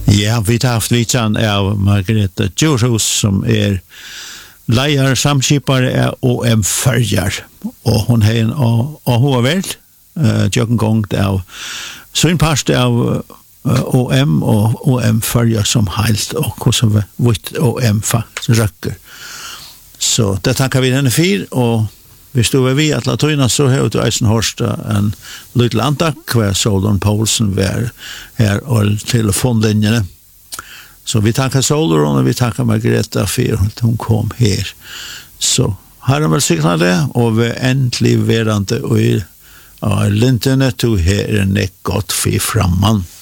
Ja, vi har haft vitsan av Margareta Djurhus som leier samskipare av OM Førjar, og hun har en AH-veld, Jørgen Gongt av synpast av OM og OM Førjar som heilt, og hvordan vitt OM faktisk røkker. Så det takker vi denne fyr, og hvis du vi at la tøyna, så har du eisen hørst en liten antak, hver Solon Poulsen var her og telefonlinjene. Så vi tackar Solon och vi tackar Margareta för att hon kom här. Så har de väl signa det och vi äntligen verande och linterna tog här en gott för framman.